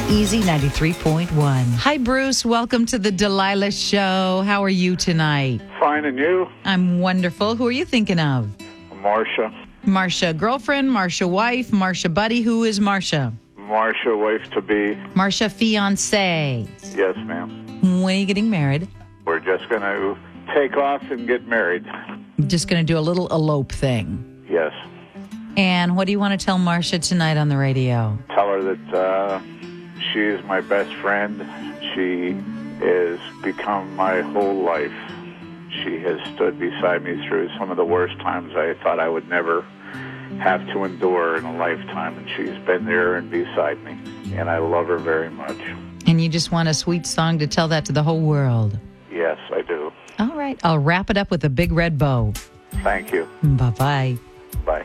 Easy 93.1. Hi, Bruce. Welcome to the Delilah Show. How are you tonight? Fine, and you? I'm wonderful. Who are you thinking of? Marcia. Marcia girlfriend, Marcia wife, Marcia buddy. Who is Marcia? Marcia wife-to-be. Marcia fiancé. Yes, ma'am. When are you getting married? We're just going to take off and get married. Just going to do a little elope thing. Yes. And what do you want to tell Marcia tonight on the radio? Tell her that she is my best friend. She has become my whole life. She has stood beside me through some of the worst times I thought I would never have to endure in a lifetime, and she's been there and beside me, and I love her very much. And you just want a sweet song to tell that to the whole world? Yes, I do. All right. I'll wrap it up with a big red bow. Thank you. Bye-bye. Bye.